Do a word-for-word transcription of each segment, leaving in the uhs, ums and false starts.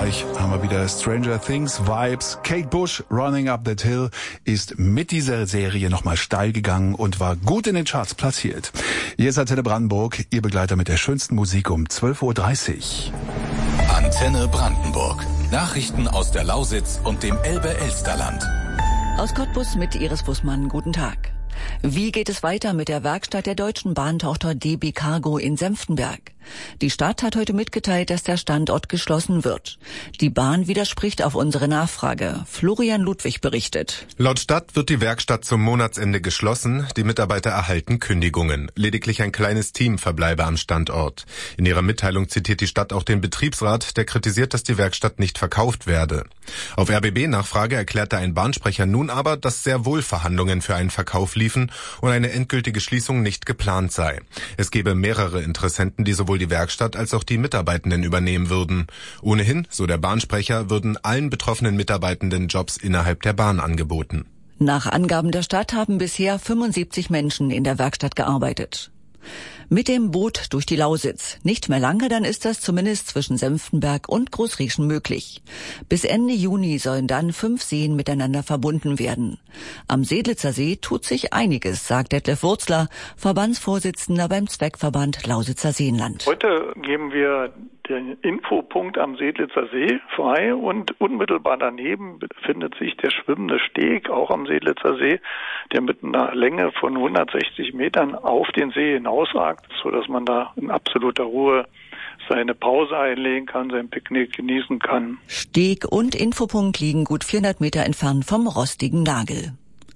gleich haben wir wieder Stranger Things Vibes. Kate Bush, Running Up That Hill, ist mit dieser Serie nochmal steil gegangen und war gut in den Charts platziert. Hier ist Antenne Brandenburg, Ihr Begleiter mit der schönsten Musik um zwölf Uhr dreißig. Antenne Brandenburg. Nachrichten aus der Lausitz und dem Elbe-Elsterland. Aus Cottbus mit Iris Bussmann. Guten Tag. Wie geht es weiter mit der Werkstatt der deutschen Bahntochter D B Cargo in Senftenberg? Die Stadt hat heute mitgeteilt, dass der Standort geschlossen wird. Die Bahn widerspricht auf unsere Nachfrage. Florian Ludwig berichtet. Laut Stadt wird die Werkstatt zum Monatsende geschlossen. Die Mitarbeiter erhalten Kündigungen. Lediglich ein kleines Team verbleibe am Standort. In ihrer Mitteilung zitiert die Stadt auch den Betriebsrat, der kritisiert, dass die Werkstatt nicht verkauft werde. Auf R B B-Nachfrage erklärte ein Bahnsprecher nun aber, dass sehr wohl Verhandlungen für einen Verkauf liefen und eine endgültige Schließung nicht geplant sei. Es gebe mehrere Interessenten, die sowohl die Werkstatt als auch die Mitarbeitenden übernehmen würden. Ohnehin, so der Bahnsprecher, würden allen betroffenen Mitarbeitenden Jobs innerhalb der Bahn angeboten. Nach Angaben der Stadt haben bisher fünfundsiebzig Menschen in der Werkstatt gearbeitet. Mit dem Boot durch die Lausitz. Nicht mehr lange, dann ist das zumindest zwischen Senftenberg und Großrieschen möglich. Bis Ende Juni sollen dann fünf Seen miteinander verbunden werden. Am Sedlitzer See tut sich einiges, sagt Detlef Wurzler, Verbandsvorsitzender beim Zweckverband Lausitzer Seenland. Heute geben wir den Infopunkt am Sedlitzer See frei und unmittelbar daneben befindet sich der schwimmende Steg, auch am Sedlitzer See, der mit einer Länge von hundertsechzig Metern auf den See hinausragt, sodass man da in absoluter Ruhe seine Pause einlegen kann, sein Picknick genießen kann. Steg und Infopunkt liegen gut vierhundert Meter entfernt vom rostigen Nagel.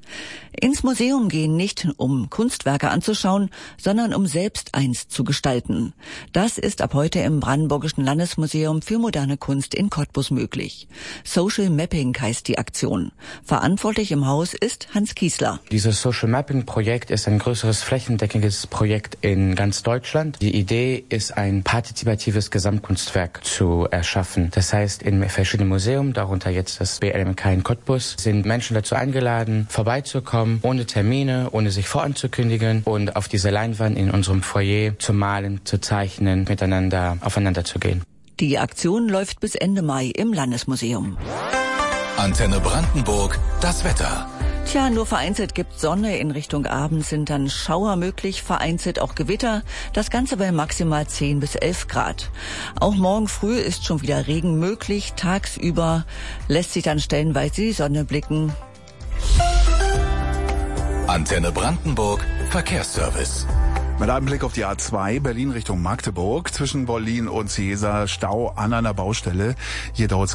Ins Museum gehen nicht, um Kunstwerke anzuschauen, sondern um selbst eins zu gestalten. Das ist ab heute im Brandenburgischen Landesmuseum für moderne Kunst in Cottbus möglich. Social Mapping heißt die Aktion. Verantwortlich im Haus ist Hans Kiesler. Dieses Social Mapping Projekt ist ein größeres flächendeckendes Projekt in ganz Deutschland. Die Idee ist, ein partizipatives Gesamtkunstwerk zu erschaffen. Das heißt, in verschiedenen Museen, darunter jetzt das B L M K in Cottbus, sind Menschen dazu eingeladen, vorbeizukommen, ohne Termine, ohne sich voranzukündigen und auf diese Leinwand in unserem Foyer zu malen, zu zeichnen, miteinander aufeinander zu gehen. Die Aktion läuft bis Ende Mai im Landesmuseum. Antenne Brandenburg, das Wetter. Tja, nur vereinzelt gibt Sonne. In Richtung Abend sind dann Schauer möglich, vereinzelt auch Gewitter. Das Ganze bei maximal zehn bis elf Grad. Auch morgen früh ist schon wieder Regen möglich. Tagsüber lässt sich dann stellenweise die Sonne blicken. Antenne Brandenburg, Verkehrsservice. Mit einem Blick auf die A zwei, Berlin Richtung Magdeburg, zwischen Wollin und Ciesa, Stau an einer Baustelle. Hier dauert es